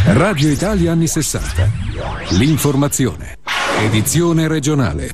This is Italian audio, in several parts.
Radio Italia anni 60. L'informazione. Edizione regionale.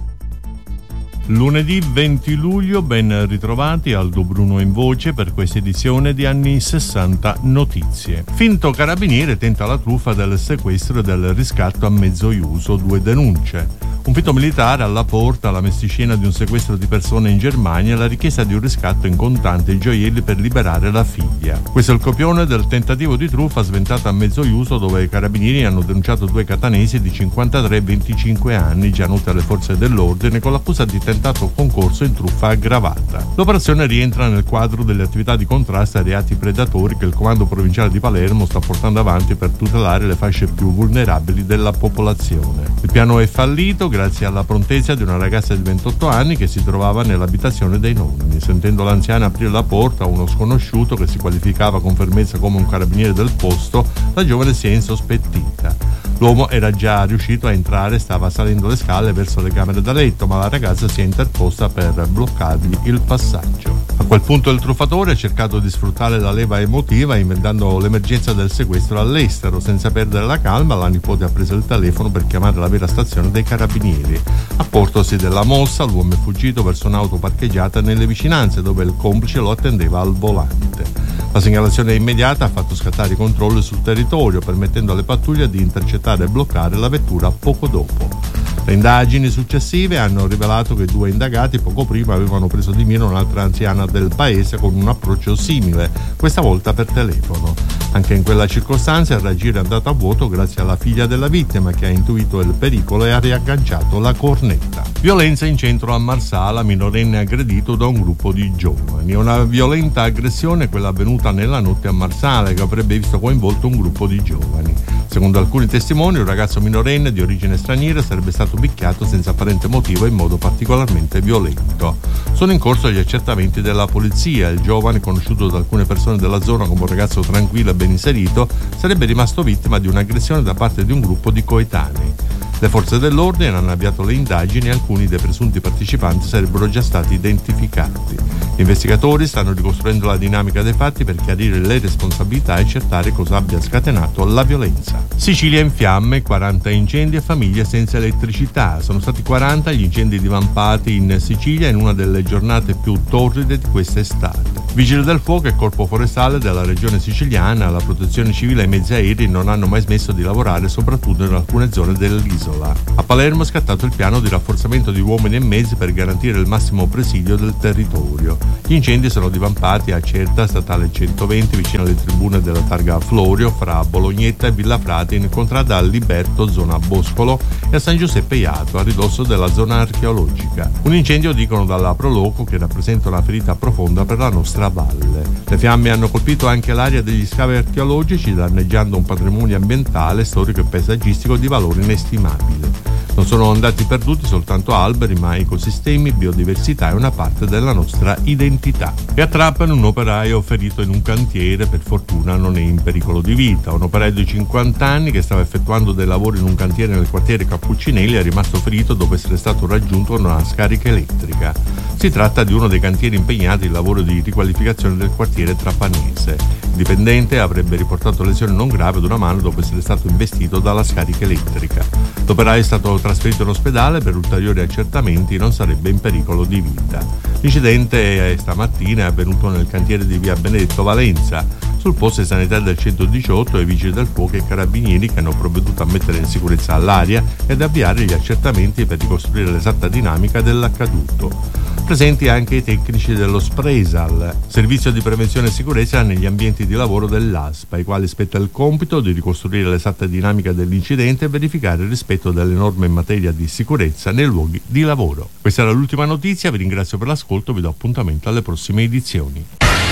Lunedì 20 luglio, ben ritrovati, Aldo Bruno in voce per questa edizione di Anni 60 Notizie. Finto carabiniere tenta la truffa del sequestro e del riscatto a mezzo iuso, 2 denunce. Un finto militare alla porta, la mesticena di un sequestro di persone in Germania e la richiesta di un riscatto in contanti e gioielli per liberare la figlia. Questo è il copione del tentativo di truffa sventato a mezzo iuso, dove i carabinieri hanno denunciato 2 catanesi di 53 e 25 anni, già noti alle forze dell'ordine, con l'accusa di tentato concorso in truffa aggravata. L'operazione rientra nel quadro delle attività di contrasto ai reati predatori che il Comando Provinciale di Palermo sta portando avanti per tutelare le fasce più vulnerabili della popolazione. Il piano è fallito grazie alla prontezza di una ragazza di 28 anni che si trovava nell'abitazione dei nonni. Sentendo l'anziana aprire la porta a uno sconosciuto che si qualificava con fermezza come un carabiniere del posto, la giovane si è insospettita. L'uomo era già riuscito a entrare e stava salendo le scale verso le camere da letto, ma la ragazza si è interposta per bloccargli il passaggio. A quel punto il truffatore ha cercato di sfruttare la leva emotiva inventando l'emergenza del sequestro all'estero. Senza perdere la calma, la nipote ha preso il telefono per chiamare la vera stazione dei carabinieri. Accortosi della mossa, l'uomo è fuggito verso un'auto parcheggiata nelle vicinanze, dove il complice lo attendeva al volante. La segnalazione immediata ha fatto scattare i controlli sul territorio, permettendo alle pattuglie di intercettare e bloccare la vettura poco dopo. Le indagini successive hanno rivelato che 2 indagati poco prima avevano preso di mira un'altra anziana del paese con un approccio simile, questa volta per telefono. Anche in quella circostanza il raggiro è andato a vuoto grazie alla figlia della vittima, che ha intuito il pericolo e ha riagganciato la cornetta. Violenza in centro a Marsala, minorenne aggredito da un gruppo di giovani. Una violenta aggressione, quella avvenuta nella notte a Marsala, che avrebbe visto coinvolto un gruppo di giovani. Secondo alcuni testimoni, un ragazzo minorenne di origine straniera sarebbe stato picchiato senza apparente motivo e in modo particolarmente violento. Sono in corso gli accertamenti della polizia. Il giovane, conosciuto da alcune persone della zona come un ragazzo tranquillo e ben inserito, sarebbe rimasto vittima di un'aggressione da parte di un gruppo di coetanei. Le forze dell'ordine hanno avviato le indagini e alcuni dei presunti partecipanti sarebbero già stati identificati. Gli investigatori stanno ricostruendo la dinamica dei fatti per chiarire le responsabilità e accertare cosa abbia scatenato la violenza. Sicilia in fiamme, 40 incendi e famiglie senza elettricità. Sono stati 40 gli incendi divampati in Sicilia in una delle giornate più torride di quest'estate. Vigili del fuoco e corpo forestale della regione siciliana, la protezione civile e i mezzi aerei non hanno mai smesso di lavorare, soprattutto in alcune zone dell'isola. A Palermo è scattato il piano di rafforzamento di uomini e mezzi per garantire il massimo presidio del territorio. Gli incendi sono divampati a Certa, statale 120, vicino alle tribune della targa Florio, fra Bolognetta e Villafrate, in contrada al Liberto, zona Boscolo, e a San Giuseppe Iato, a ridosso della zona archeologica. Un incendio, dicono dalla Proloco, che rappresenta una ferita profonda per la nostra valle. Le fiamme hanno colpito anche l'area degli scavi archeologici, danneggiando un patrimonio ambientale, storico e paesaggistico di valore inestimabile. Non sono andati perduti soltanto alberi, ma ecosistemi, biodiversità e una parte della nostra identità. E a Trapani un operaio ferito in un cantiere, per fortuna non è in pericolo di vita. Un operaio di 50 anni che stava effettuando dei lavori in un cantiere nel quartiere Cappuccinelli è rimasto ferito dopo essere stato raggiunto da una scarica elettrica. Si tratta di uno dei cantieri impegnati in lavoro di riqualificazione del quartiere trapanese. Il dipendente avrebbe riportato lesioni non gravi ad una mano dopo essere stato investito dalla scarica elettrica. L'operaio è stato trasferito in ospedale per ulteriori accertamenti, non sarebbe in pericolo di vita. L'incidente stamattina è avvenuto nel cantiere di via Benedetto Valenza. Sul posto di sanità del 118 i vigili del fuoco e i carabinieri che hanno provveduto a mettere in sicurezza l'area ed avviare gli accertamenti per ricostruire l'esatta dinamica dell'accaduto. Presenti anche i tecnici dello Spresal, servizio di prevenzione e sicurezza negli ambienti di lavoro dell'ASP, ai quali spetta il compito di ricostruire l'esatta dinamica dell'incidente e verificare il rispetto delle norme in materia di sicurezza nei luoghi di lavoro. Questa era l'ultima notizia, vi ringrazio per l'ascolto, vi do appuntamento alle prossime edizioni.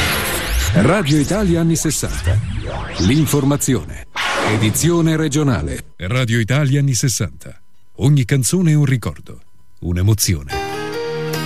Radio Italia anni 60. L'informazione. Edizione regionale. Radio Italia anni 60. Ogni canzone è un ricordo, un'emozione.